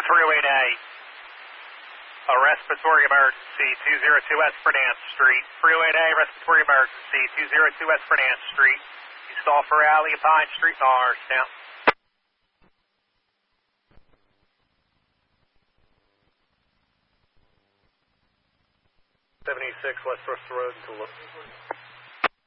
308A, a respiratory emergency, 202 Esperance Street. 308A, respiratory emergency, 202 Esperance Street. You stall for alley at Pine Street, Norristown. 76 West First Road, Tulip.